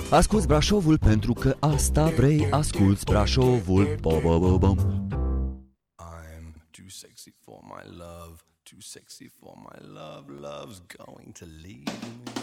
Asculți Brașovul pentru că asta vrei. Asculți Brașovul. Bo-bo-bo-bom. I'm too sexy for my love, too sexy for my love, love's going to leave me.